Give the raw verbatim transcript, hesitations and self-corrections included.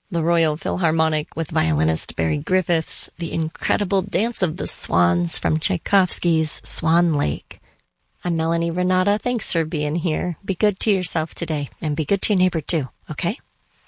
the Royal Philharmonic with violinist Barry Griffiths, the incredible Dance of the Swans from Tchaikovsky's Swan Lake. I'm Melanie Renata. Thanks for being here. Be good to yourself today, and be good to your neighbor too, okay?